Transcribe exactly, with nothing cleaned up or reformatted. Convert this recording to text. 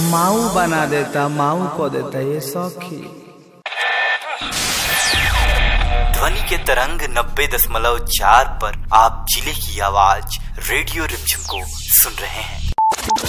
माऊ बना देता, माऊ को देता ये सौखी। ध्वनि के तरंग नब्बे दशमलव चार पर आप जिले की आवाज रेडियो रिमझिम को सुन रहे हैं।